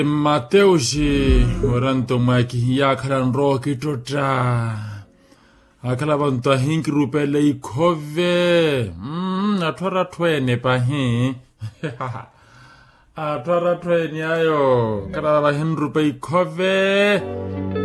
Mateushi oranto maki ya khalan roki tota akhala bantu hinki rupele ikhove athora thwene pa hi athora thwene ayo kana ba hin rupe ikhove